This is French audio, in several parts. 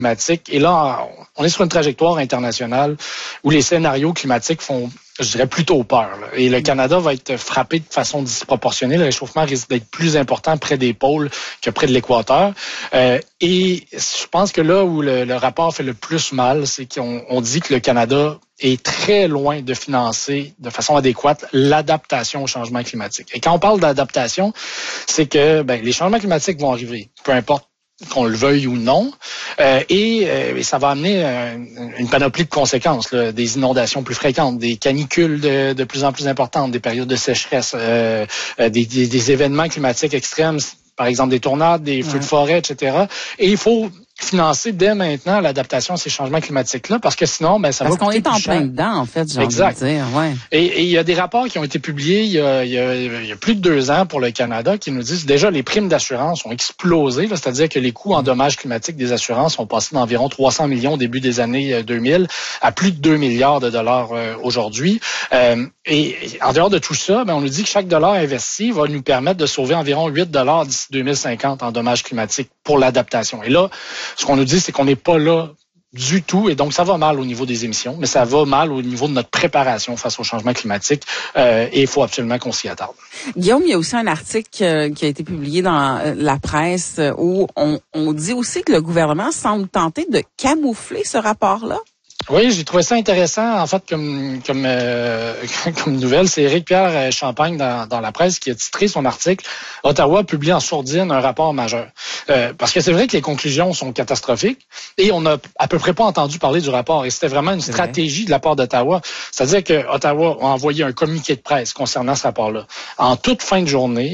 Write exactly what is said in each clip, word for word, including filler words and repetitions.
climatique. Et là, on est sur une trajectoire internationale où les scénarios climatiques font, je dirais, plutôt peur. Là. Et le Canada va être frappé de façon disproportionnée. Le réchauffement risque d'être plus important près des pôles que près de l'équateur. Euh, et je pense que là où le, le rapport fait le plus mal, c'est qu'on on dit que le Canada est très loin de financer de façon adéquate l'adaptation au changement climatique. Et quand on parle d'adaptation, c'est que ben, les changements climatiques vont arriver, peu importe qu'on le veuille ou non, euh, et, euh, et ça va amener euh, une panoplie de conséquences, là, des inondations plus fréquentes, des canicules de, de plus en plus importantes, des périodes de sécheresse, euh, euh, des, des, des événements climatiques extrêmes, par exemple des tornades, des feux ouais. de forêt, et cetera. Et il faut financer dès maintenant l'adaptation à ces changements climatiques-là, parce que sinon, ben, ça parce va coûter plus cher. Parce qu'on est en plein dedans, en fait, j'ai envie de dire. Ouais. Et il y a des rapports qui ont été publiés il y, a, il, y a, il y a plus de deux ans pour le Canada qui nous disent déjà les primes d'assurance ont explosé, là, c'est-à-dire que les coûts en dommages climatiques des assurances ont passé d'environ trois cents millions au début des années deux mille à plus de deux milliards de dollars euh, aujourd'hui. Euh, et en dehors de tout ça, ben, on nous dit que chaque dollar investi va nous permettre de sauver environ huit dollars d'ici deux mille cinquante en dommages climatiques pour l'adaptation. Et là, ce qu'on nous dit, c'est qu'on n'est pas là du tout, et donc ça va mal au niveau des émissions, mais ça va mal au niveau de notre préparation face au changement climatique, euh, et il faut absolument qu'on s'y attarde. Guillaume, il y a aussi un article euh, qui a été publié dans euh, la presse euh, où on, on dit aussi que le gouvernement semble tenter de camoufler ce rapport-là. Oui, j'ai trouvé ça intéressant, en fait, comme comme euh, comme nouvelle. C'est Éric-Pierre Champagne dans, dans la presse qui a titré son article « Ottawa publie en sourdine un rapport majeur euh, ». Parce que c'est vrai que les conclusions sont catastrophiques et on n'a à peu près pas entendu parler du rapport. Et c'était vraiment une stratégie de la part d'Ottawa. C'est-à-dire que Ottawa a envoyé un communiqué de presse concernant ce rapport-là. En toute fin de journée,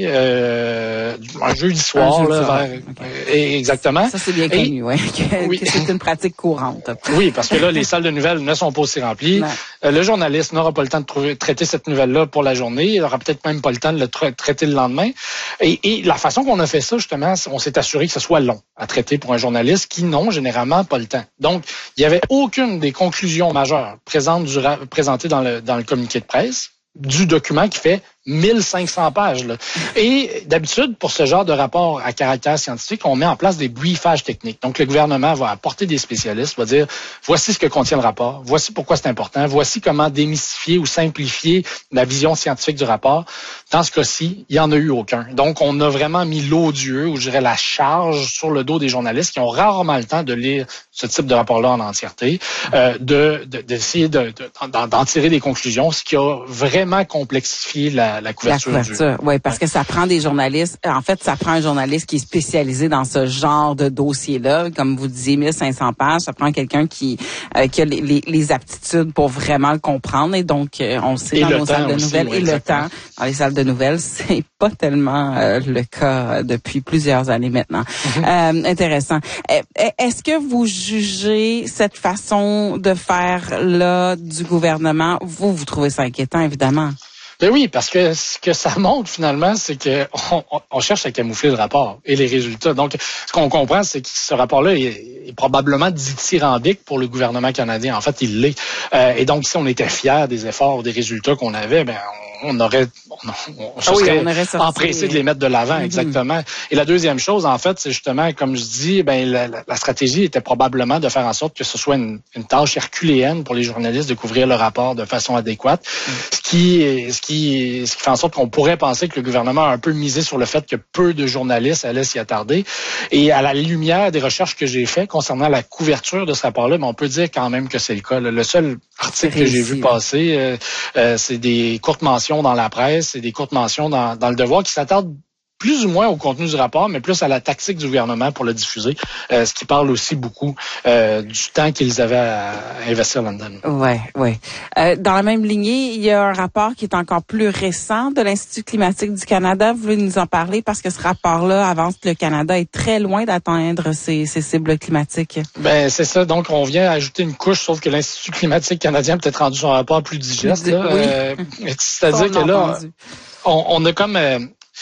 euh, un jeudi soir, un jeudi là, soir. Vers, okay. Exactement. Ça, c'est bien connu, et, ouais, que, oui. que c'est une pratique courante. Oui, parce que là, les salles de nouvelles ne sont pas aussi remplies. Euh, le journaliste n'aura pas le temps de trouver, traiter cette nouvelle-là pour la journée. Il n'aura peut-être même pas le temps de le tra- traiter le lendemain. Et, et la façon qu'on a fait ça, justement, on s'est assuré que ce soit long à traiter pour un journaliste qui n'ont généralement pas le temps. Donc, il n'y avait aucune des conclusions majeures présentes du ra- présentées dans le, dans le communiqué de presse du document qui fait mille cinq cents pages. Là. Et d'habitude, pour ce genre de rapport à caractère scientifique, on met en place des briefages techniques. Donc, le gouvernement va apporter des spécialistes, va dire, voici ce que contient le rapport, voici pourquoi c'est important, voici comment démystifier ou simplifier la vision scientifique du rapport. Dans ce cas-ci, il n'y en a eu aucun. Donc, on a vraiment mis l'odieux, ou je dirais la charge sur le dos des journalistes qui ont rarement le temps de lire ce type de rapport-là en entièreté, euh, de, de, d'essayer de, de, d'en, d'en tirer des conclusions, ce qui a vraiment complexifié la La couverture. La couverture, oui, parce que ça prend des journalistes. En fait, ça prend un journaliste qui est spécialisé dans ce genre de dossier-là. Comme vous disiez, mille cinq cents pages, ça prend quelqu'un qui, euh, qui a les, les, les aptitudes pour vraiment le comprendre. Et donc, euh, on le sait et dans nos salles de aussi, nouvelles. Oui, et exactement. Le temps dans les salles de nouvelles, c'est pas tellement euh, le cas depuis plusieurs années maintenant. Mm-hmm. Euh, intéressant. Est-ce que vous jugez cette façon de faire là du gouvernement? Vous, vous trouvez ça inquiétant, évidemment? Ben oui, parce que ce que ça montre finalement, c'est que on, on cherche à camoufler le rapport et les résultats. Donc, ce qu'on comprend, c'est que ce rapport-là est, est probablement dithyrambique pour le gouvernement canadien. En fait, il l'est. Euh, et donc, si on était fiers des efforts, des résultats qu'on avait, ben on aurait, on, on, on se ah oui, serait on aurait sorti, empressé de les mettre de l'avant, mm-hmm. exactement. Et la deuxième chose, en fait, c'est justement, comme je dis, ben la, la stratégie était probablement de faire en sorte que ce soit une, une tâche herculéenne pour les journalistes de couvrir le rapport de façon adéquate, mm. ce qui, ce qui, ce qui fait en sorte qu'on pourrait penser que le gouvernement a un peu misé sur le fait que peu de journalistes allaient s'y attarder. Et à la lumière des recherches que j'ai faites concernant la couverture de ce rapport-là, ben on peut dire quand même que c'est le cas. Le seul article que j'ai vu passer, euh, euh, c'est des courtes mentions dans la presse et des courtes mentions dans, dans le Devoir qui s'attardent plus ou moins au contenu du rapport, mais plus à la tactique du gouvernement pour le diffuser, euh, ce qui parle aussi beaucoup euh, du temps qu'ils avaient à investir là-dedans. Oui, oui. Euh, dans la même lignée, il y a un rapport qui est encore plus récent de l'Institut climatique du Canada. Vous voulez nous en parler parce que ce rapport-là avance que le Canada est très loin d'atteindre ses, ses cibles climatiques. Ben c'est ça. Donc, on vient ajouter une couche, sauf que l'Institut climatique canadien a peut-être rendu son rapport plus digeste. Là. Oui. Euh, c'est-à-dire que là, on, on a comme... Euh,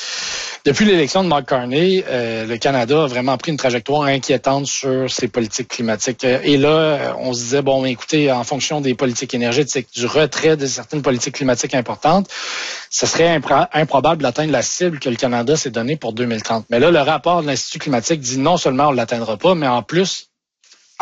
Depuis l'élection de Mark Carney, euh, le Canada a vraiment pris une trajectoire inquiétante sur ses politiques climatiques. Et là, on se disait, bon, écoutez, en fonction des politiques énergétiques, du retrait de certaines politiques climatiques importantes, ce serait impro- improbable d'atteindre la cible que le Canada s'est donnée pour deux mille trente. Mais là, le rapport de l'Institut climatique dit non seulement on ne l'atteindra pas, mais en plus,